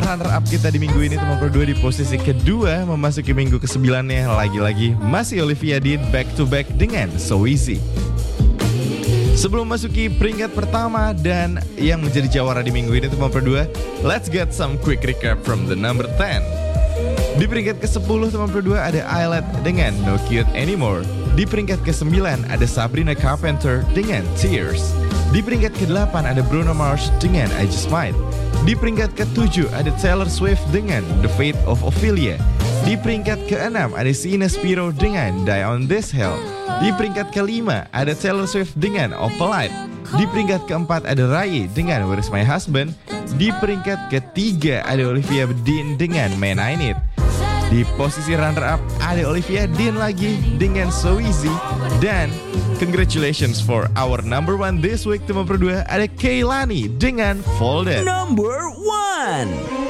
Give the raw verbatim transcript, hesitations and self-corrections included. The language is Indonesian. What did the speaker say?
runner up kita di minggu ini teman berdua di posisi kedua, memasuki minggu kesembilannya lagi-lagi masih Olivia Dean back to back dengan So Easy. Sebelum masuki peringkat pertama dan yang menjadi jawara di minggu ini teman berdua, let's get some quick recap from the number ten. Di peringkat kesepuluh teman berdua ada Islet dengan No Cute Anymore. Di peringkat kesembilan ada Sabrina Carpenter dengan Tears. Di peringkat kedelapan ada Bruno Mars dengan I Just Might. Di peringkat ketujuh ada Taylor Swift dengan The Fate of Ophelia. Di peringkat keenam ada Sina Spiro dengan Die on This Hill. Di peringkat kelima ada Taylor Swift dengan Opalite. Di peringkat keempat ada Rai dengan Where's My Husband. Di peringkat ketiga ada Olivia Dean dengan Man I Need. Di posisi runner up ada Olivia Dean lagi dengan So Easy. Dan congratulations for our number one this week teman berdua, ada Kehlani dengan Folded. Number one.